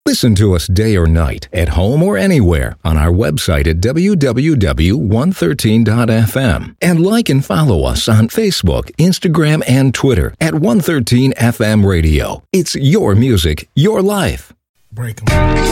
Listen to us day or night, at home or anywhere, on our website at www.113.fm. And like and follow us on Facebook, Instagram, and Twitter at 113 FM Radio. It's your music, your life. Break 'em.